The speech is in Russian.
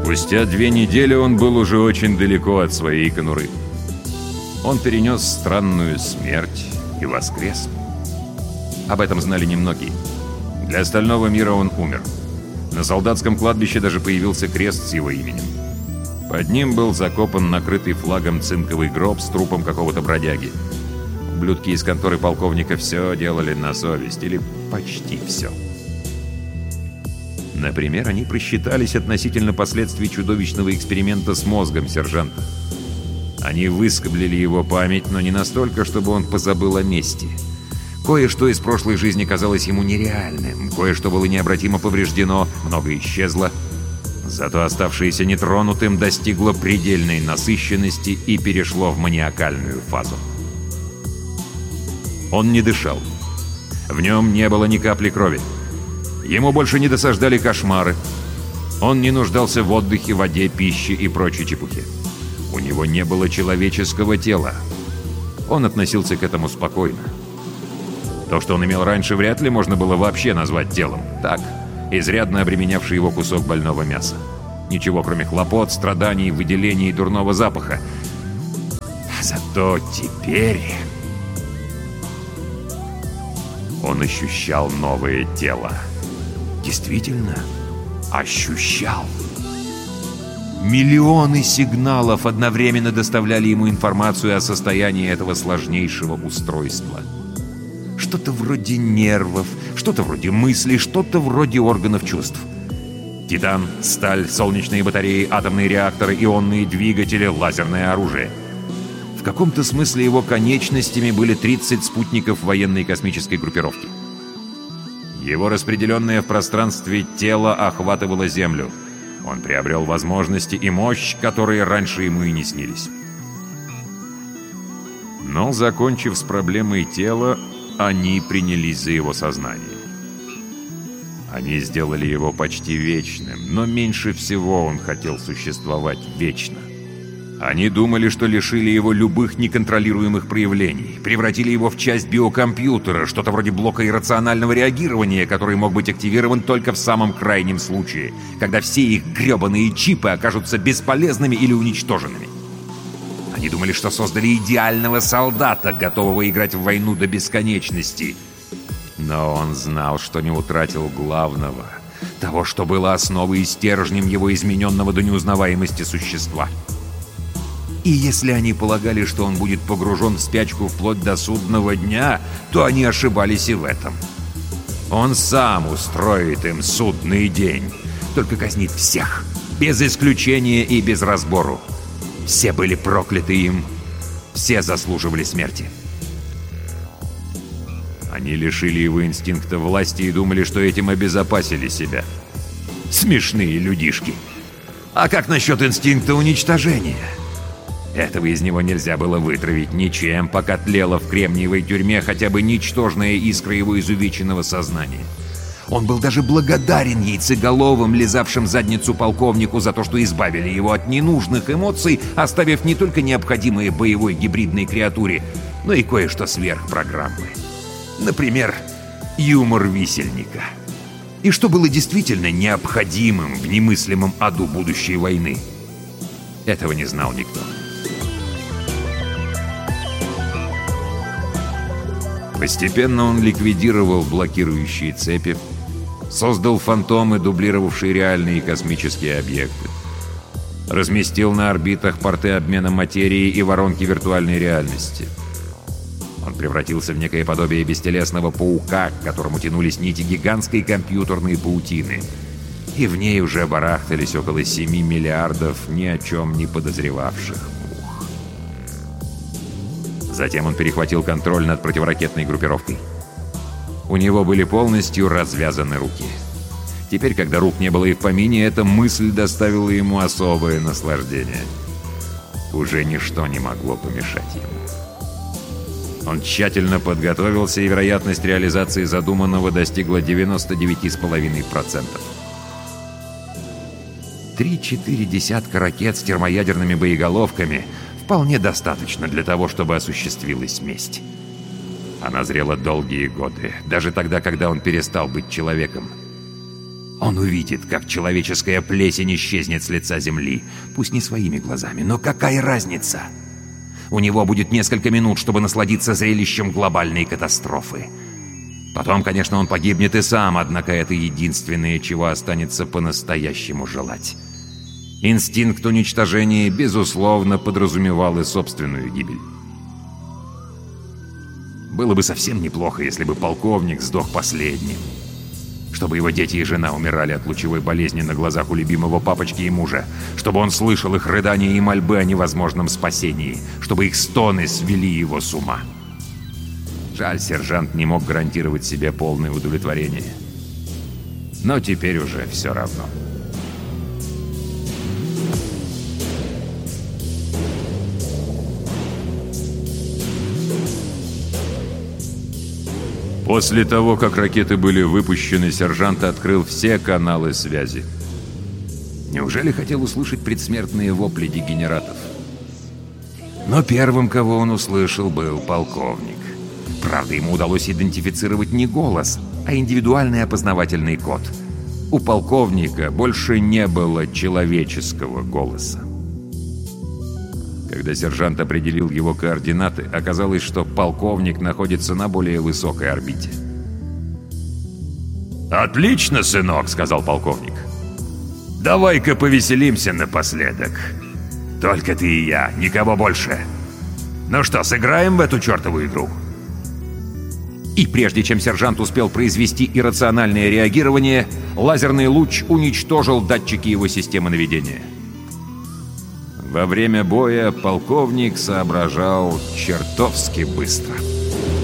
Спустя 2 недели он был уже очень далеко от своей конуры. Он перенес странную смерть и воскрес. Об этом знали немногие. Для остального мира он умер. На солдатском кладбище даже появился крест с его именем. Под ним был закопан накрытый флагом цинковый гроб с трупом какого-то бродяги. Ублюдки из конторы полковника все делали на совесть, или почти все. Например, они просчитались относительно последствий чудовищного эксперимента с мозгом сержанта. Они выскоблили его память, но не настолько, чтобы он позабыл о мести. Кое-что из прошлой жизни казалось ему нереальным, кое-что было необратимо повреждено, многое исчезло. Зато оставшееся нетронутым достигло предельной насыщенности и перешло в маниакальную фазу. Он не дышал. В нем не было ни капли крови. Ему больше не досаждали кошмары. Он не нуждался в отдыхе, воде, пище и прочей чепухе. У него не было человеческого тела. Он относился к этому спокойно. То, что он имел раньше, вряд ли можно было вообще назвать телом. Так, изрядно обременявший его кусок больного мяса. Ничего, кроме хлопот, страданий, выделений и дурного запаха. Зато теперь он ощущал новое тело. Действительно, ощущал. Миллионы сигналов одновременно доставляли ему информацию о состоянии этого сложнейшего устройства. Что-то вроде нервов, что-то вроде мыслей, что-то вроде органов чувств. Титан, сталь, солнечные батареи, атомные реакторы, ионные двигатели, лазерное оружие. В каком-то смысле его конечностями были 30 спутников военной космической группировки. Его распределенное в пространстве тело охватывало Землю. Он приобрел возможности и мощь, которые раньше ему и не снились. Но, закончив с проблемой тела, они принялись за его сознание. Они сделали его почти вечным, но меньше всего он хотел существовать вечно. Они думали, что лишили его любых неконтролируемых проявлений, превратили его в часть биокомпьютера, что-то вроде блока иррационального реагирования, который мог быть активирован только в самом крайнем случае, когда все их гребаные чипы окажутся бесполезными или уничтоженными. Они думали, что создали идеального солдата, готового играть в войну до бесконечности. Но он знал, что не утратил главного, того, что было основой и стержнем его измененного до неузнаваемости существа. И если они полагали, что он будет погружен в спячку вплоть до судного дня, то они ошибались и в этом. Он сам устроит им судный день, только казнит всех, без исключения и без разбору. Все были прокляты им, все заслуживали смерти. Они лишили его инстинкта власти и думали, что этим обезопасили себя. Смешные людишки. А как насчет инстинкта уничтожения? Этого из него нельзя было вытравить ничем, пока тлела в кремниевой тюрьме хотя бы ничтожная искра его изувеченного сознания. Он был даже благодарен яйцеголовым, лизавшим задницу полковнику, за то, что избавили его от ненужных эмоций, оставив не только необходимые боевой гибридной креатуре, но и кое-что сверх программы. Например, юмор висельника. И что было действительно необходимым в немыслимом аду будущей войны. Этого не знал никто. Постепенно он ликвидировал блокирующие цепи, создал фантомы, дублировавшие реальные космические объекты, разместил на орбитах порты обмена материи и воронки виртуальной реальности. Он превратился в некое подобие бестелесного паука, к которому тянулись нити гигантской компьютерной паутины, и в ней уже барахтались около 7 миллиардов ни о чем не подозревавших мух. Затем он перехватил контроль над противоракетной группировкой. У него были полностью развязаны руки. Теперь, когда рук не было и в помине, эта мысль доставила ему особое наслаждение. Уже ничто не могло помешать ему. Он тщательно подготовился, и вероятность реализации задуманного достигла 99,5%. 3-4 десятка ракет с термоядерными боеголовками вполне достаточно для того, чтобы осуществилась месть. Она зрела долгие годы, даже тогда, когда он перестал быть человеком. Он увидит, как человеческая плесень исчезнет с лица земли. Пусть не своими глазами, но какая разница? У него будет несколько минут, чтобы насладиться зрелищем глобальной катастрофы. Потом, конечно, он погибнет и сам, однако это единственное, чего останется по-настоящему желать. Инстинкт уничтожения, безусловно, подразумевал и собственную гибель. Было бы совсем неплохо, если бы полковник сдох последним. Чтобы его дети и жена умирали от лучевой болезни на глазах у любимого папочки и мужа. Чтобы он слышал их рыдания и мольбы о невозможном спасении. Чтобы их стоны свели его с ума. Жаль, сержант не мог гарантировать себе полное удовлетворение. Но теперь уже все равно. После того, как ракеты были выпущены, сержант открыл все каналы связи. Неужели хотел услышать предсмертные вопли дегенератов? Но первым, кого он услышал, был полковник. Правда, ему удалось идентифицировать не голос, а индивидуальный опознавательный код. У полковника больше не было человеческого голоса. Когда сержант определил его координаты, оказалось, что полковник находится на более высокой орбите. «Отлично, сынок», — сказал полковник. «Давай-ка повеселимся напоследок. Только ты и я, никого больше. Ну что, сыграем в эту чертову игру?» И прежде чем сержант успел произвести иррациональное реагирование, лазерный луч уничтожил датчики его системы наведения. Во время боя полковник соображал чертовски быстро.